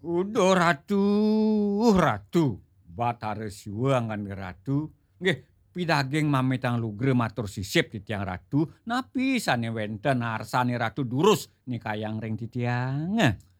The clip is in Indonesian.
Udo ratu, ratu. Batara siwangan ratu. Nggih, pidaging mamitang lugre matur sisip di tiang ratu. Napi sane wenten arsane ratu durus nikayang ring titiang.